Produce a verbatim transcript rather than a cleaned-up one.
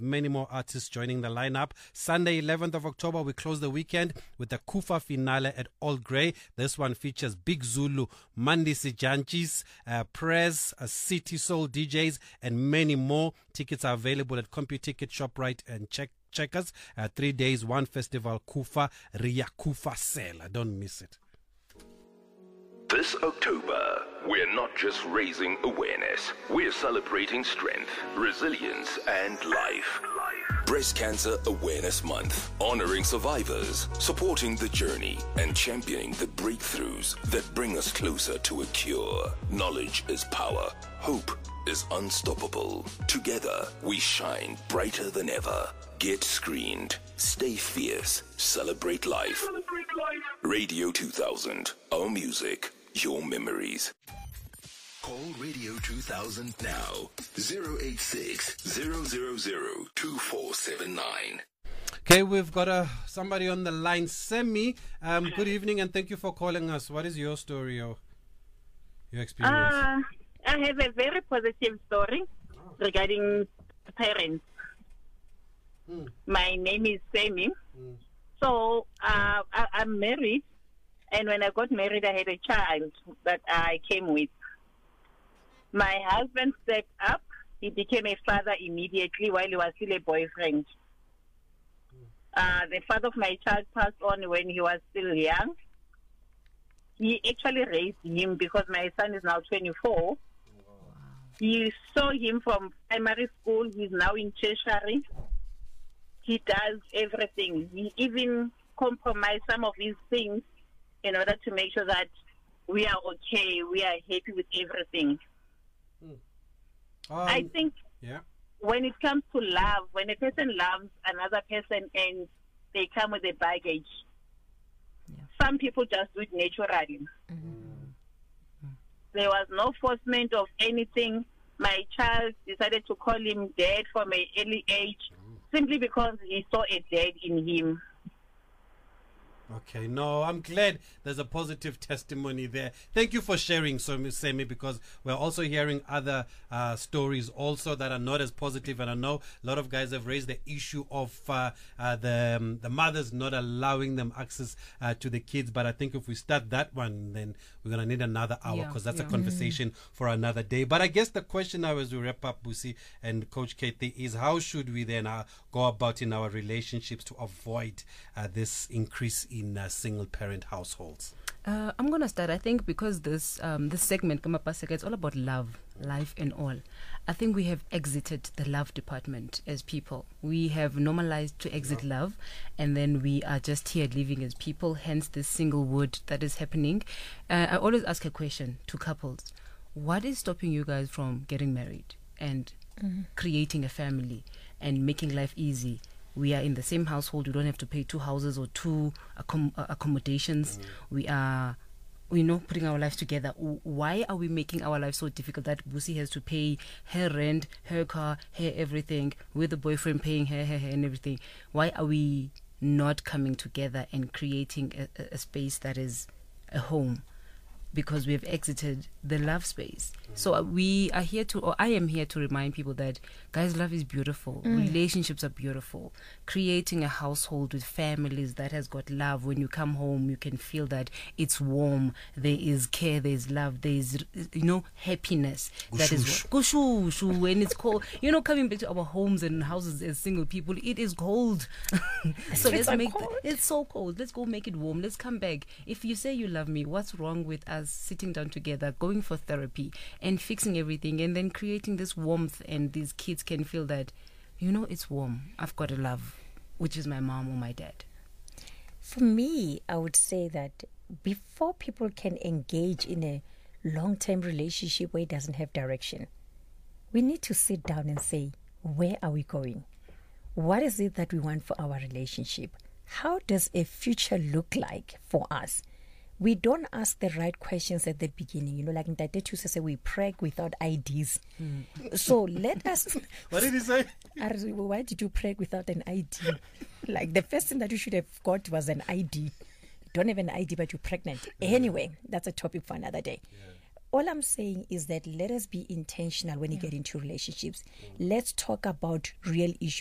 many more artists joining the lineup. Sunday, eleventh of October, we close the weekend with the Kufa finale at Old Grey. This one features Big Zulu, Mandisi Janchis, uh, Prez, uh, City Soul D Js, and many more. Tickets are available at CompuTicket, ShopRite, and Check Checkers. Uh, three days, one festival, Kufa, Ria Kufa Sela. Don't miss it. This October, we're not just raising awareness, we're celebrating strength, resilience, and life. Breast Cancer Awareness Month, honoring survivors, supporting the journey, and championing the breakthroughs that bring us closer to a cure. Knowledge is power. Hope is unstoppable. Together, we shine brighter than ever. Get screened. Stay fierce. Celebrate life. Celebrate life. Radio two thousand. Our music. Your memories. Call Radio two thousand now. zero eight six, zero zero zero, two four seven nine. Okay, we've got uh, somebody on the line. Semi, um, good evening and thank you for calling us. What is your story or your experience? Uh, I have a very positive story oh. regarding parents. Hmm. My name is Semi. Hmm. So uh, I, I'm married. And when I got married, I had a child that I came with. My husband stepped up. He became a father immediately while he was still a boyfriend. Uh, the father of my child passed on when he was still young. He actually raised him because my son is now twenty-four. Wow. He saw him from primary school. He's now in tertiary. He does everything. He even compromised some of his things in order to make sure that we are okay, we are happy with everything. Hmm. Um, I think yeah. when it comes to love, when a person loves another person and they come with a baggage, yeah. some people just do it naturally. Mm-hmm. There was no forcement of anything. My child decided to call him dad from an early age simply because he saw a dad in him. Okay, no, I'm glad there's a positive testimony there. Thank you for sharing, so Miz Semi, because we're also hearing other uh, stories also that are not as positive. And I know a lot of guys have raised the issue of uh, uh, the um, the mothers not allowing them access uh, to the kids. But I think if we start that one, then we're going to need another hour because yeah, that's yeah. a conversation mm-hmm. for another day. But I guess the question now as we wrap up, Busi and Coach Katie, is how should we then uh, go about in our relationships to avoid uh, this increase in in uh, single-parent households? Uh, I'm going to start. I think because this um, this segment, Kamapaseka, it's all about love, life and all. I think we have exited the love department as people. We have normalized to exit love, and then we are just here living as people, hence this singlehood that is happening. Uh, I always ask a question to couples. What is stopping you guys from getting married and mm-hmm. creating a family and making life easy? We are in the same household. We don't have to pay two houses or two accom- uh, accommodations. Mm-hmm. We are, you know, putting our lives together. Why are we making our life so difficult that Busi has to pay her rent, her car, her everything, with the boyfriend paying her, her, her and everything? Why are we not coming together and creating a, a space that is a home? Because we have exited the love space. Mm. So we are here to, or I am here to remind people that, guys, love is beautiful. Mm. Relationships are beautiful. Creating a household with families that has got love. When you come home, you can feel that it's warm. There is care. There is love. There is, you know, happiness. That is what, Gushu, when it's cold. You know, coming back to our homes and houses as single people, it is cold. So let's make the, it's so cold. Let's go make it warm. Let's come back. If you say you love me, what's wrong with us sitting down together, going for therapy and fixing everything and then creating this warmth, and these kids can feel that, you know, it's warm. I've got a love, which is my mom or my dad. For me, I would say that before people can engage in a long-term relationship where it doesn't have direction, we need to sit down and say, where are we going? What is it that we want for our relationship? How does a future look like for us? We don't ask the right questions at the beginning. You know, like in Tatetu says, we preg without I Ds. Mm. So let us... What did he say? Why did you preg without an I D? Like the first thing that you should have got was an I D. You don't have an I D, but you're pregnant. Mm. Anyway, that's a topic for another day. Yeah. All I'm saying is that let us be intentional when you yeah. get into relationships. Mm. Let's talk about real issues.